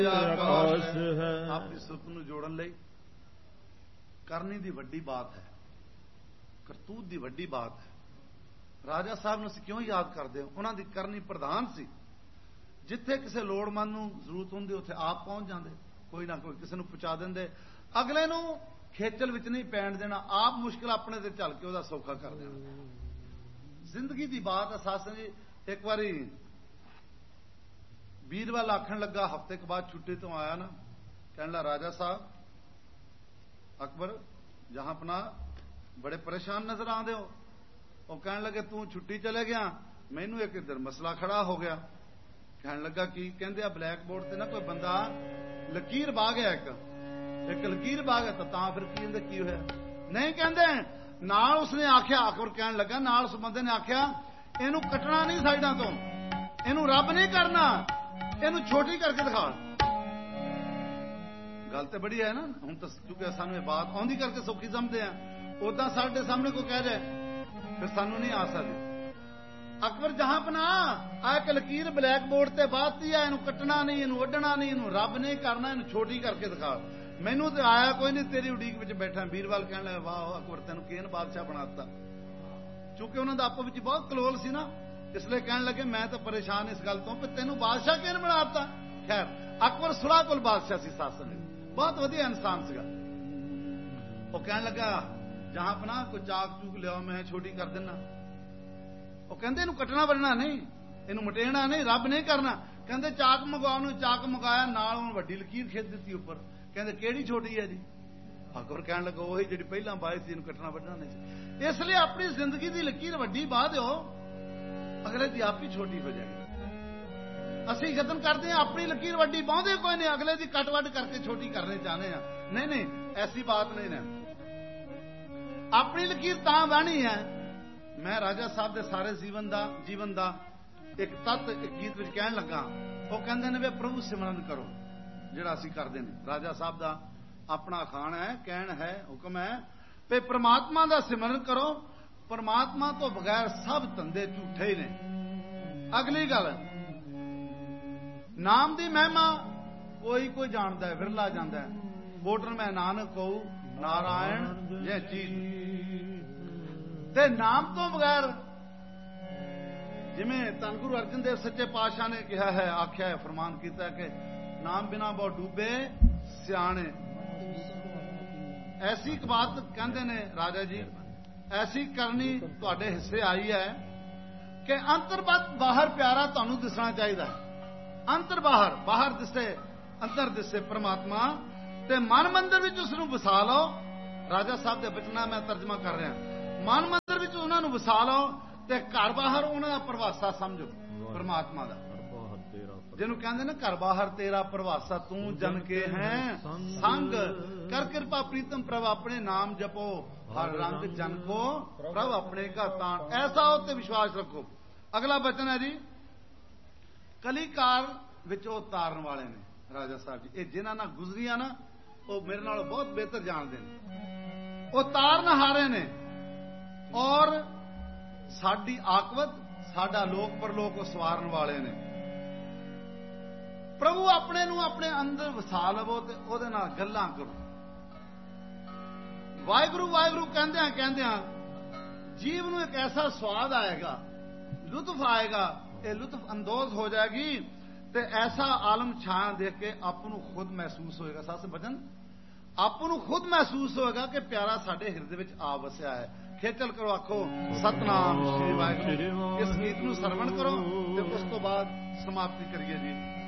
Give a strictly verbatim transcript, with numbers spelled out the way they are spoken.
ਆਕਾਸ਼ ਹੈ। ਆਪਣੀ ਸੁਰਤ ਨੂੰ ਜੋੜਨ ਲਈ ਕਰਨੀ ਦੀ ਵੱਡੀ ਬਾਤ ਹੈ, ਕਰਤੂਤ ਦੀ ਵੱਡੀ ਬਾਤ ਹੈ। ਰਾਜਾ ਸਾਹਿਬ ਨੂੰ ਅਸੀਂ ਕਿਉਂ ਯਾਦ ਕਰਦੇ ਹਾਂ? ਉਹਨਾਂ ਦੀ ਕਰਨੀ ਪ੍ਰਧਾਨ ਸੀ। ਜਿੱਥੇ ਕਿਸੇ ਲੋੜਮੰਦ ਨੂੰ ਜ਼ਰੂਰਤ ਹੁੰਦੀ ਉੱਥੇ ਆਪ ਪਹੁੰਚ ਜਾਂਦੇ, ਕੋਈ ਨਾ ਕੋਈ ਕਿਸੇ ਨੂੰ ਪਹੁੰਚਾ ਦਿੰਦੇ, ਅਗਲੇ ਨੂੰ ਖੇਚਲ ਵਿੱਚ ਨਹੀਂ ਪੈਣ ਦੇਣਾ, ਆਪ ਮੁਸ਼ਕਿਲ ਆਪਣੇ ਤੇ ਚੱਲ ਕੇ ਉਹਦਾ ਸੌਖਾ ਕਰ ਦੇਣਾ। ਜ਼ਿੰਦਗੀ ਦੀ ਬਾਤ ਹੈ ਸਾਸਨ ਜੀ। ਇੱਕ ਵਾਰੀ ਵੀਰਵਾਲ ਆਖਣ ਲੱਗਾ, ਹਫ਼ਤੇ ਕੁ ਬਾਅਦ ਛੁੱਟੀ ਤੋਂ ਆਇਆ ਨਾ, ਕਹਿਣ ਲੱਗਾ ਰਾਜਾ ਸਾਹਿਬ ਅਕਬਰ ਜਹਾਂ ਪਨਾ ਬੜੇ ਪਰੇਸ਼ਾਨ ਨਜ਼ਰ ਆਉਂਦੇ ਹੋ। ਉਹ ਕਹਿਣ ਲੱਗੇ ਤੂੰ ਛੁੱਟੀ ਚਲੇ ਗਿਆ, ਮੈਨੂੰ ਇੱਕ ਇੱਧਰ ਮਸਲਾ ਖੜਾ ਹੋ ਗਿਆ। ਕਹਿਣ ਲੱਗਾ ਕੀ? ਕਹਿੰਦੇ ਆ ਬਲੈਕ ਬੋਰਡ ਤੇ ਨਾ ਕੋਈ ਬੰਦਾ ਲਕੀਰ ਬਾਹ ਗਿਆ, ਇੱਕ ਇੱਕ ਲਕੀਰ ਬਾਹ ਗਿਆ। ਤਾਂ ਫਿਰ ਕੀ ਕਹਿੰਦੇ ਕੀ ਹੋਇਆ? ਨਹੀਂ ਕਹਿੰਦੇ ਨਾਲ ਉਸਨੇ ਆਖਿਆ, ਅਕਬਰ ਕਹਿਣ ਲੱਗਾ ਨਾਲ ਉਸ ਬੰਦੇ ਨੇ ਆਖਿਆ ਇਹਨੂੰ ਕੱਟਣਾ ਨਹੀਂ ਸਾਈਡਾਂ ਤੋਂ, ਇਹਨੂੰ ਰੱਬ ਨਹੀਂ ਕਰਨਾ, ਇਹਨੂੰ ਛੋਟੀ ਕਰਕੇ ਦਿਖਾ। ਗੱਲ ਤੇ ਬੜੀ ਹੈ ਨਾ। ਹੁਣ ਤਾਂ ਕਿਉਂਕਿ ਸਾਨੂੰ ਇਹ ਬਾਤ ਆਉਂਦੀ ਕਰਕੇ ਸੌਖੀ ਸਮਝਦੇ ਆ, ਉਦਾਂ ਸਾਡੇ ਸਾਹਮਣੇ ਕੋਈ ਕਹਿ ਜਾਏ ਫਿਰ ਸਾਨੂੰ ਨਹੀਂ ਆ ਸਕਦੀ। ਅਕਬਰ ਜਹਾਂ ਪਨਾ ਆ ਇੱਕ ਲਕੀਰ ਬਲੈਕ ਬੋਰਡ ਤੇ ਬਾਤੀ ਆ, ਇਹਨੂੰ ਕੱਟਣਾ ਨਹੀਂ, ਇਹਨੂੰ ਵੱਢਣਾ ਨਹੀਂ, ਇਹਨੂੰ ਰੱਬ ਨਹੀਂ ਕਰਨਾ, ਇਹਨੂੰ ਛੋਟੀ ਕਰਕੇ ਦਿਖਾ। ਮੈਨੂੰ ਤੇ ਆਇਆ ਕੋਈ ਨਹੀਂ, ਤੇਰੀ ਉਡੀਕ ਵਿੱਚ ਬੈਠਾ। ਵੀਰਵਾਲ ਕਹਿਣ ਲੱਗਾ ਵਾਹ ਅਕਬਰ ਤੈਨੂੰ ਕਿਹਨ ਬਾਦਸ਼ਾਹ ਬਣਾ ਦਿੱਤਾ। ਕਿਉਂਕਿ ਉਹਨਾਂ ਦਾ ਆਪਸ ਵਿੱਚ ਬਹੁਤ ਕਲੋਲ ਸੀ ਨਾ, ਇਸ ਲਈ ਕਹਿਣ ਲੱਗੇ ਮੈਂ ਤਾਂ ਪਰੇਸ਼ਾਨ ਇਸ ਗੱਲ ਤੋਂ ਕਿ ਤੈਨੂੰ ਬਾਦਸ਼ਾਹ ਕਿਹਨ ਬਣਾ ਦਿੱਤਾ। ਖੈਰ ਅਕਬਰ ਸੁਲਾਹ ਕੋਲ ਬਾਦਸ਼ਾਹ ਸੀ, ਸਾਸਨ ਬਹੁਤ ਵਧੀਆ ਇਨਸਾਨ ਸੀਗਾ। ਉਹ ਕਹਿਣ ਲੱਗਾ ਜਹਾਂ ਪਨਾ ਕੋਈ ਚਾਕ ਚੂਕ ਲਿਆਓ, ਮੈਂ ਛੋਟੀ ਕਰ ਦਿੰਦਾ। ਉਹ ਕਹਿੰਦੇ ਇਹਨੂੰ ਕੱਟਣਾ ਵੱਢਣਾ ਨਹੀਂ, ਇਹਨੂੰ ਮਟੇਣਾ ਨਹੀਂ, ਰੱਬ ਨਹੀਂ ਕਰਨਾ। ਕਹਿੰਦੇ ਚਾਕ ਮੰਗਵਾਓ ਨੂੰ, ਚਾਕ ਮੰਗਾਇਆ, ਨਾਲ ਉਹਨੂੰ ਵੱਡੀ ਲਕੀਰ ਖਿੱਚ ਦਿੱਤੀ ਉੱਪਰ। ਕਹਿੰਦੇ ਕਿਹੜੀ ਛੋਟੀ ਹੈ ਜੀ? ਅਕਬਰ ਕਹਿਣ ਲੱਗਾ ਉਹੀ ਜਿਹੜੀ ਪਹਿਲਾਂ ਬਾਈ ਸੀ, ਇਹਨੂੰ ਕੱਟਣਾ ਵੱਢਣਾ ਨਹੀਂ ਸੀ। ਇਸ ਲਈ ਆਪਣੀ ਜ਼ਿੰਦਗੀ ਦੀ ਲਕੀਰ ਵੱਡੀ ਬਾਹ ਦਿਓ, ਅਗਲੇ ਦੀ ਆਪ ਹੀ ਛੋਟੀ ਹੋ ਜਾਏਗੀ। ਅਸੀਂ ਯਤਨ ਕਰਦੇ ਹਾਂ ਆਪਣੀ ਲਕੀਰ ਵੱਡੀ ਬਾਹੁੰਦੇ ਕੋਈ ਨਹੀਂ, ਅਗਲੇ ਦੀ ਕੱਟ ਵੱਢ ਕਰਕੇ ਛੋਟੀ ਕਰਨੇ ਚਾਹੁੰਦੇ ਆ। ਨਹੀਂ ਨਹੀਂ, ਐਸੀ ਬਾਤ ਨਹੀਂ ਨਾ। ਆਪਣੀ ਲਕੀਰ ਤਾਂ ਬਾਹਣੀ ਹੈ। ਮੈਂ ਰਾਜਾ ਸਾਹਿਬ ਦੇ ਸਾਰੇ ਜੀਵਨ ਦਾ ਜੀਵਨ ਦਾ ਇੱਕ ਤੱਤ ਇੱਕ ਗੀਤ ਵਿੱਚ ਕਹਿਣ ਲੱਗਾ। ਉਹ ਕਹਿੰਦੇ ਨੇ ਵੀ ਪ੍ਰਭੂ ਸਿਮਰਨ ਕਰੋ, ਜਿਹੜਾ ਅਸੀਂ ਕਰਦੇ ਨੇ। ਰਾਜਾ ਸਾਹਿਬ ਦਾ ਆਪਣਾ ਅਖਾਣ ਹੈ, ਕਹਿਣ ਹੈ, ਹੁਕਮ ਹੈ ਵੀ ਪ੍ਰਮਾਤਮਾ ਦਾ ਸਿਮਰਨ ਕਰੋ, ਪ੍ਰਮਾਤਮਾ ਤੋਂ ਬਗੈਰ ਸਭ ਧੰਦੇ ਝੂਠੇ ਹੀ ਨੇ। ਅਗਲੀ ਗੱਲ, ਨਾਮ ਦੀ ਮਹਿਮਾ ਕੋਈ ਕੋਈ ਜਾਣਦਾ ਹੈ, ਵਿਰਲਾ ਜਾਂਦਾ ਹੈ। ਮੋਟਰ ਮੈਂ ਨਾਨਕ ਕਹੂ ਨਾਰਾਇਣ ਜੈ ਚੀਜ਼। ਤੇ ਨਾਮ ਤੋਂ ਬਗੈਰ, ਜਿਵੇਂ ਧੰਨ ਗੁਰੂ ਅਰਜਨ ਦੇਵ ਸੱਚੇ ਪਾਤਸ਼ਾਹ ਨੇ ਕਿਹਾ ਹੈ, ਆਖਿਆ ਹੈ, ਫਰਮਾਨ ਕੀਤਾ ਕਿ ਨਾਮ ਬਿਨਾ ਬਹੁ ਡੂਬੇ ਸਿਆਣੇ। ਐਸੀ ਇੱਕ ਬਾਤ ਕਹਿੰਦੇ ਨੇ ਰਾਜਾ ਜੀ, ਐਸੀ ਕਰਨੀ ਤੁਹਾਡੇ ਹਿੱਸੇ ਆਈ ਹੈ ਕਿ ਅੰਤਰਬਤ ਬਾਹਰ ਪਿਆਰਾ ਤੁਹਾਨੂੰ ਦਿਸਣਾ ਚਾਹੀਦਾ। ਅੰਤਰ ਬਾਹਰ, ਬਾਹਰ ਦਿਸੇ ਅੰਦਰ ਦਿਸੇ ਪ੍ਰਮਾਤਮਾ, ਤੇ ਮਨ ਮੰਦਰ ਵਿੱਚ ਉਸ ਨੂੰ ਵਸਾ ਲਓ। ਰਾਜਾ ਸਾਹਿਬ ਦੇ ਬਚਨਾਂ ਮੈਂ ਤਰਜਮਾ ਕਰ ਰਿਹਾ। ਮਨ ਮੰਦਰ ਵਿੱਚ ਉਹਨਾਂ ਨੂੰ ਵਸਾ ਲਓ ਤੇ ਘਰ ਬਾਹਰ ਉਹਨਾਂ ਦਾ ਪ੍ਰਵਾਸਾ ਸਮਝੋ ਪ੍ਰਮਾਤਮਾ ਦਾ, ਜਿਹਨੂੰ ਕਹਿੰਦੇ ਨੇ ਘਰ ਬਾਹਰ ਤੇਰਾ ਪ੍ਰਵਾਸਾ, ਤੂੰ ਜਨ ਕੇ ਹੈ ਸੰਗ ਕਰ ਕਿਰਪਾ ਪ੍ਰੀਤਮ ਪ੍ਰਭ ਆਪਣੇ ਨਾਮ ਜਪੋ, ਹਰ ਰੰਗ ਜਨ ਕੋ ਪ੍ਰਭ ਆਪਣੇ ਕਾ ਤਾਣ। ਐਸਾ ਉੱਤੇ ਵਿਸ਼ਵਾਸ ਰੱਖੋ। ਅਗਲਾ ਬਚਨ ਹੈ ਜੀ, ਕਲੀਕਾਰ ਵਿੱਚ ਉਹ ਤਾਰਨ ਵਾਲੇ ਨੇ ਰਾਜਾ ਸਾਹਿਬ ਜੀ। ਇਹ ਜਿਨ੍ਹਾਂ ਨਾਲ ਗੁਜ਼ਰੀਆਂ ਨਾ, ਉਹ ਮੇਰੇ ਨਾਲੋਂ ਬਹੁਤ ਬਿਹਤਰ ਜਾਣਦੇ ਨੇ। ਉਹ ਤਾਰਨ ਹਾਰੇ ਨੇ ਔਰ ਸਾਡੀ ਆਕਵਤ, ਸਾਡਾ ਲੋਕ ਪਰਲੋਕ ਉਹ ਸਵਾਰਨ ਵਾਲੇ ਨੇ। ਪ੍ਰਭੂ ਆਪਣੇ ਨੂੰ ਆਪਣੇ ਅੰਦਰ ਵਸਾ ਲਵੋ ਤੇ ਉਹਦੇ ਨਾਲ ਗੱਲਾਂ ਕਰੋ। ਵਾਹਿਗੁਰੂ ਵਾਹਿਗੁਰੂ ਕਹਿੰਦਿਆਂ ਕਹਿੰਦਿਆਂ ਜੀਵ ਨੂੰ ਇੱਕ ਐਸਾ ਸਵਾਦ ਆਏਗਾ, ਲੁਤਫ ਆਏਗਾ, ਇਹ ਲੁਤਫ ਅੰਦੋਜ਼ ਹੋ ਜਾਏਗੀ ਤੇ ਐਸਾ ਆਲਮ ਛਾਂ ਦੇਖ ਕੇ ਆਪ ਨੂੰ ਖੁਦ ਮਹਿਸੂਸ ਹੋਏਗਾ। ਸੱਸ ਬਚਨ, ਆਪ ਨੂੰ ਖੁਦ ਮਹਿਸੂਸ ਹੋਏਗਾ ਕਿ ਪਿਆਰਾ ਸਾਡੇ ਹਿਰਦੇ ਵਿੱਚ ਆ ਵਸਿਆ ਹੈ। ਖੇਚਲ ਕਰੋ, ਆਖੋ ਸਤਨਾਮ ਸ਼੍ਰੀ ਵਾਹਿਗੁਰੂ। ਇਸ ਗੀਤ ਨੂੰ ਸਰਵਣ ਕਰੋ ਤੇ ਉਸ ਤੋਂ ਬਾਅਦ ਸਮਾਪਤੀ ਕਰੀਏ ਜੀ।